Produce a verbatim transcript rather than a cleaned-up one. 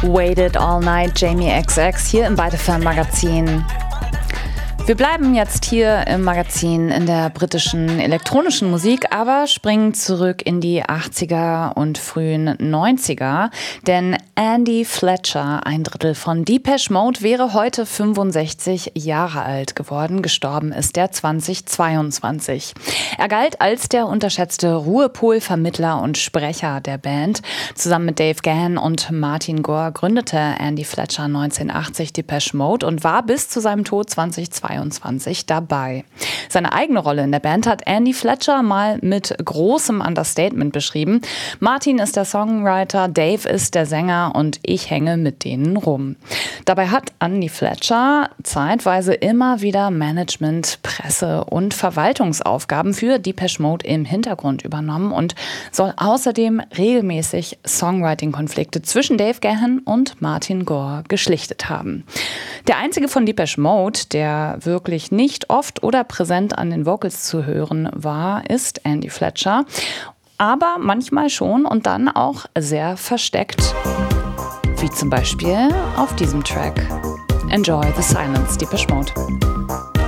Waited All Night, Jamie X X hier im Byte F M Magazin. Wir bleiben jetzt hier im Magazin in der britischen elektronischen Musik, aber springen zurück in die achtziger und frühen neunziger, denn Andy Fletcher, ein Drittel von Depeche Mode, wäre heute fünfundsechzig Jahre alt geworden. Gestorben ist er zweitausendzweiundzwanzig. Er galt als der unterschätzte Ruhepol-Vermittler und Sprecher der Band. Zusammen mit Dave Gahan und Martin Gore gründete Andy Fletcher neunzehnhundertachtzig Depeche Mode und war bis zu seinem Tod zweitausendzweiundzwanzig dabei. Seine eigene Rolle in der Band hat Andy Fletcher mal mit großem Understatement beschrieben. Martin ist der Songwriter, Dave ist der Sänger und ich hänge mit denen rum. Dabei hat Andy Fletcher zeitweise immer wieder Management, Presse und Verwaltungsaufgaben für Depeche Mode im Hintergrund übernommen und soll außerdem regelmäßig Songwriting-Konflikte zwischen Dave Gahan und Martin Gore geschlichtet haben. Der einzige von Depeche Mode, der wirklich nicht oft oder präsent an den Vocals zu hören war, ist Andy Fletcher. Aber manchmal schon und dann auch sehr versteckt. Wie zum Beispiel auf diesem Track. Enjoy the Silence, Depeche Mode.